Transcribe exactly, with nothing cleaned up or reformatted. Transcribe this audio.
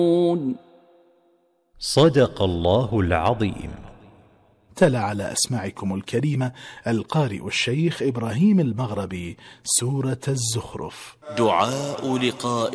صدق الله العظيم. تلا على أسماعكم الكريمة القارئ الشيخ إبراهيم المغربي سورة الزخرف. دعاء لقاء